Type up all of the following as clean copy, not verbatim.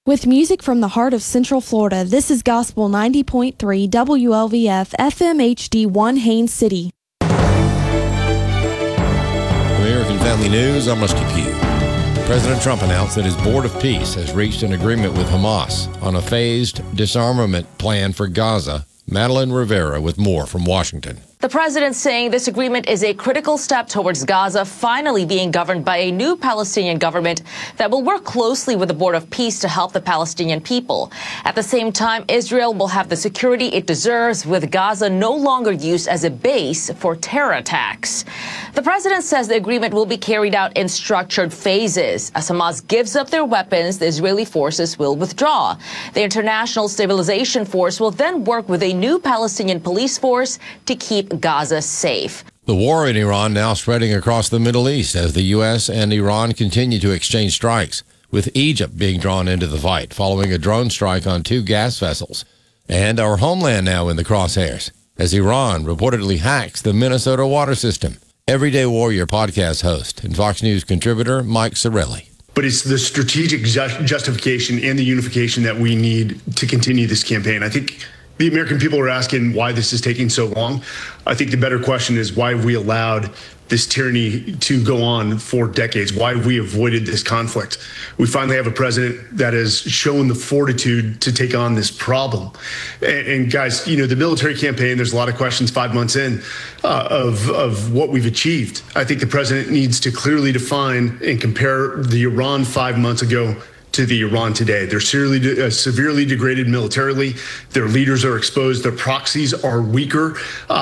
With music from the heart of Central Florida, this is Gospel 90.3 WLVF FM HD1 Haines City. American Family News, I'm Rusty Pugh. President Trump announced that his Board of Peace has reached an agreement with Hamas on a phased disarmament plan for Gaza. Madeline Rivera with more from Washington. The president saying this agreement is a critical step towards Gaza finally being governed by a new Palestinian government that will work closely with the Board of Peace to help the Palestinian people. At the same time, Israel will have the security it deserves, with Gaza no longer used as a base for terror attacks. The president says the agreement will be carried out in structured phases. As Hamas gives up their weapons, the Israeli forces will withdraw. The International Stabilization Force will then work with a new Palestinian police force to keep Gaza safe. The war in Iran now spreading across the Middle East as the U.S. and Iran continue to exchange strikes, with Egypt being drawn into the fight following a drone strike on 2 gas vessels. And our homeland now in the crosshairs as Iran reportedly hacks the Minnesota water system. Everyday Warrior podcast host and Fox News contributor Mike Sorelli. But it's the strategic justification and the unification that we need to continue this campaign. I think the American people are asking why this is taking so long. I think the better question is why we allowed this tyranny to go on for decades, why we avoided this conflict. We finally have a president that has shown the fortitude to take on this problem. And guys, you know, the military campaign, there's a lot of questions 5 months in of what we've achieved. I think the president needs to clearly define and compare the Iran 5 months ago to the Iran today. They're severely degraded militarily. Their leaders are exposed. Their proxies are weaker,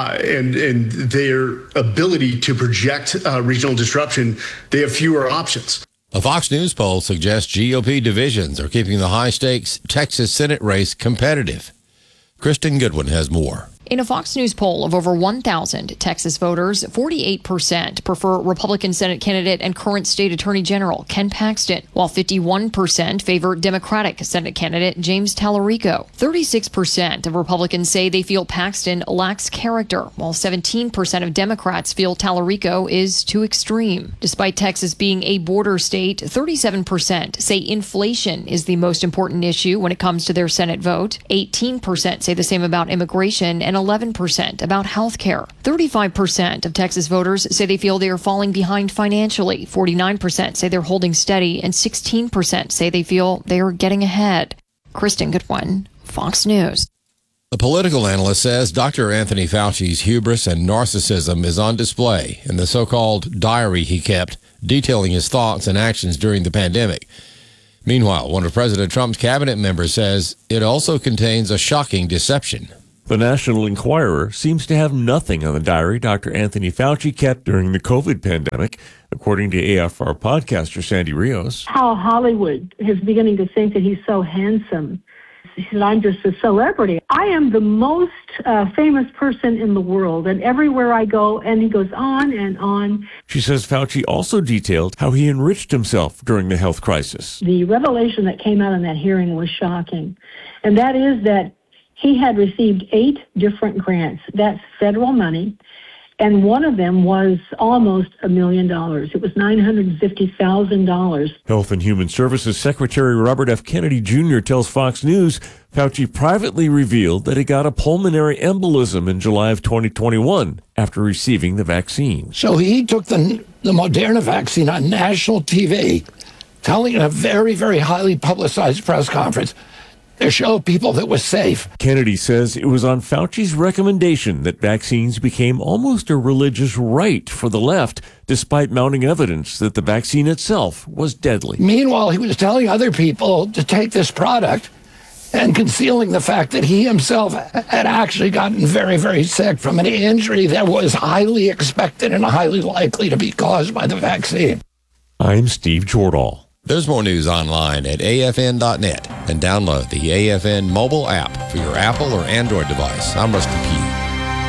and their ability to project regional disruption, they have fewer options. A Fox News poll suggests GOP divisions are keeping the high-stakes Texas Senate race competitive. Kristen Goodwin has more. In a Fox News poll of over 1,000 Texas voters, 48% prefer Republican Senate candidate and current state attorney general Ken Paxton, while 51% favor Democratic Senate candidate James Tallarico. 36% of Republicans say they feel Paxton lacks character, while 17% of Democrats feel Tallarico is too extreme. Despite Texas being a border state, 37% say inflation is the most important issue when it comes to their Senate vote. 18% say the same about immigration, and 11% about health care. 35% of Texas voters say they feel they are falling behind financially. 49% say they're holding steady, and 16% say they feel they are getting ahead. Kristen Goodwin, Fox News. A political analyst says Dr. Anthony Fauci's hubris and narcissism is on display in the so-called diary he kept, detailing his thoughts and actions during the pandemic. Meanwhile, one of President Trump's cabinet members says it also contains a shocking deception. The National Enquirer seems to have nothing on the diary Dr. Anthony Fauci kept during the COVID pandemic, according to AFR podcaster Sandy Rios. How Hollywood is beginning to think that he's so handsome. He said, I'm just a celebrity. I am the most famous person in the world, and everywhere I go, and he goes on and on. She says Fauci also detailed how he enriched himself during the health crisis. The revelation that came out in that hearing was shocking, and that is that he had received 8 different grants. That's federal money. And one of them was almost $1 million. It was $950,000. Health and Human Services Secretary Robert F. Kennedy Jr. tells Fox News Fauci privately revealed that he got a pulmonary embolism in July of 2021 after receiving the vaccine. So he took the Moderna vaccine on national TV, telling in a very, very highly publicized press conference to show people that was safe. Kennedy says it was on Fauci's recommendation that vaccines became almost a religious rite for the left, despite mounting evidence that the vaccine itself was deadly. Meanwhile, he was telling other people to take this product and concealing the fact that he himself had actually gotten very, very sick from an injury that was highly expected and highly likely to be caused by the vaccine. I'm Steve Jordahl. There's more news online at afn.net and download the AFN mobile app for your Apple or Android device. I'm Rusty Pugh.